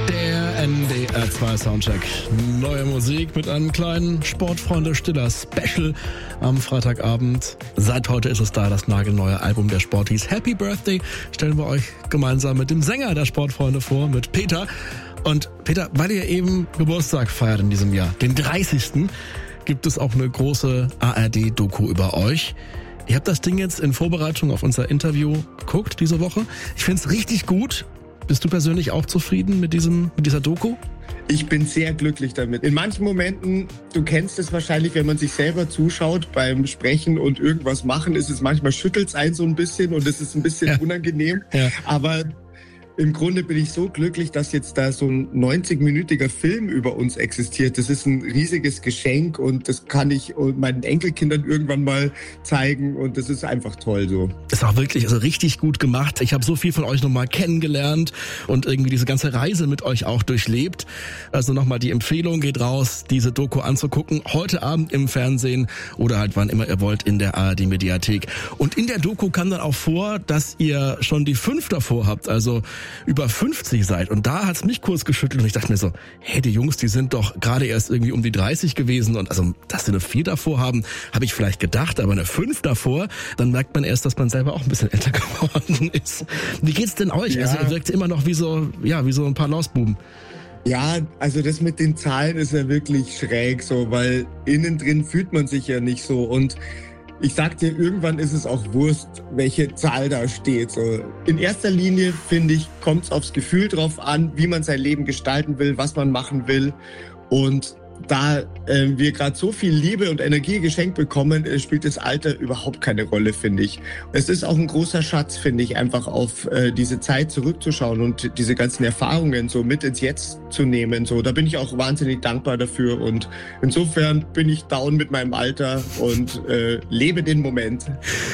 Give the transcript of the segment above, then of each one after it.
Der NDR 2 Soundcheck. Neue Musik mit einem kleinen Sportfreunde-Stiller-Special am Freitagabend. Seit heute ist es da, das nagelneue Album der Sporties. Happy Birthday stellen wir euch gemeinsam mit dem Sänger der Sportfreunde vor, mit Peter. Und Peter, weil ihr eben Geburtstag feiert in diesem Jahr, den 30. gibt es auch eine große ARD-Doku über euch. Ihr habt das Ding jetzt in Vorbereitung auf unser Interview geguckt diese Woche. Ich finde es richtig gut. Bist du persönlich auch zufrieden mit dieser Doku? Ich bin sehr glücklich damit. In manchen Momenten, du kennst es wahrscheinlich, wenn man sich selber zuschaut beim Sprechen und irgendwas machen, ist es manchmal schüttelt es einen so ein bisschen und es ist ein bisschen unangenehm. Ja. Aber im Grunde bin ich so glücklich, dass jetzt da so ein 90-minütiger Film über uns existiert. Das ist ein riesiges Geschenk und das kann ich meinen Enkelkindern irgendwann mal zeigen und das ist einfach toll so. Ist auch wirklich richtig gut gemacht. Ich habe so viel von euch nochmal kennengelernt und irgendwie diese ganze Reise mit euch auch durchlebt. Also nochmal die Empfehlung geht raus, diese Doku anzugucken. Heute Abend im Fernsehen oder halt wann immer ihr wollt in der ARD-Mediathek. Und in der Doku kam dann auch vor, dass ihr schon die 5 davor habt, also über 50 seid. Und da hat's mich kurz geschüttelt und ich dachte mir so, hey, die Jungs, die sind doch gerade erst irgendwie um die 30 gewesen und also, dass sie eine 4 davor haben, habe ich vielleicht gedacht, aber eine 5 davor, dann merkt man erst, dass man selber auch ein bisschen älter geworden ist. Wie geht's denn euch? Ja. Also ihr wirkt immer noch wie so ein paar Lausbuben. Ja, also das mit den Zahlen ist ja wirklich schräg so, weil innen drin fühlt man sich ja nicht so und ich sag dir, irgendwann ist es auch Wurst, welche Zahl da steht. So. In erster Linie, finde ich, kommt es aufs Gefühl drauf an, wie man sein Leben gestalten will, was man machen will. Und da wir gerade so viel Liebe und Energie geschenkt bekommen, spielt das Alter überhaupt keine Rolle, finde ich. Es ist auch ein großer Schatz, finde ich, einfach auf diese Zeit zurückzuschauen und diese ganzen Erfahrungen so mit ins Jetzt zu nehmen. So, da bin ich auch wahnsinnig dankbar dafür und insofern bin ich down mit meinem Alter und lebe den Moment.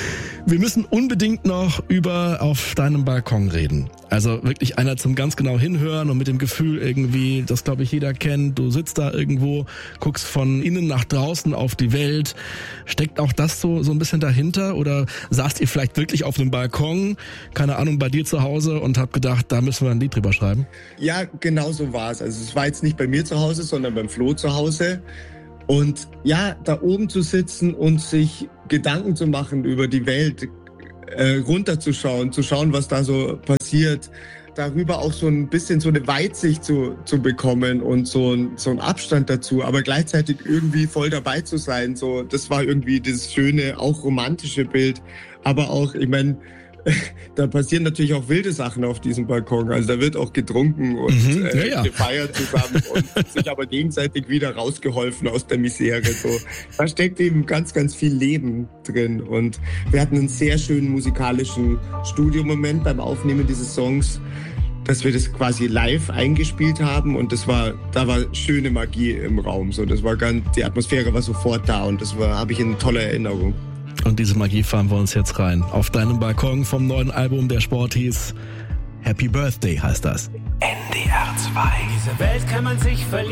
Wir müssen unbedingt noch auf deinem Balkon reden. Also wirklich einer zum ganz genau hinhören und mit dem Gefühl irgendwie, das glaube ich jeder kennt, du sitzt da irgendwo, guckst von innen nach draußen auf die Welt. Steckt auch das so ein bisschen dahinter oder saßt ihr vielleicht wirklich auf einem Balkon, keine Ahnung, bei dir zu Hause und habt gedacht, da müssen wir ein Lied drüber schreiben? Ja, genau so war es. Also es war jetzt nicht bei mir zu Hause, sondern beim Flo zu Hause. Und ja, da oben zu sitzen und sich Gedanken zu machen über die Welt, runterzuschauen, zu schauen, was da so passiert, darüber auch so ein bisschen so eine Weitsicht zu bekommen und so ein Abstand dazu, aber gleichzeitig irgendwie voll dabei zu sein, so, das war irgendwie das schöne, auch romantische Bild, aber auch, ich meine, da passieren natürlich auch wilde Sachen auf diesem Balkon. Also da wird auch getrunken und gefeiert zusammen und sich aber gegenseitig wieder rausgeholfen aus der Misere. So, da steckt eben ganz, ganz viel Leben drin. Und wir hatten einen sehr schönen musikalischen Studiomoment beim Aufnehmen dieses Songs, dass wir das quasi live eingespielt haben und da war schöne Magie im Raum. So, die Atmosphäre war sofort da und habe ich in toller Erinnerung. Und diese Magie fahren wir uns jetzt rein. Auf deinem Balkon vom neuen Album der Sporties. Happy Birthday heißt das. NDR 2. Diese Welt kann man sich verlieren.